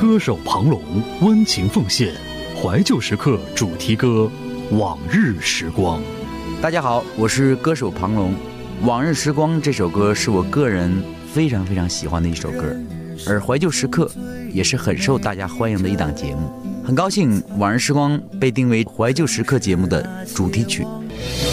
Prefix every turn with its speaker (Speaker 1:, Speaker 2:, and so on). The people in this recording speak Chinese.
Speaker 1: 歌手庞龙温情奉献怀旧时刻主题歌《往日时光》。
Speaker 2: 大家好，我是歌手庞龙。《往日时光》这首歌是我个人非常非常喜欢的一首歌，而怀旧时刻也是很受大家欢迎的一档节目。很高兴《往日时光》被定为怀旧时刻节目的主题曲。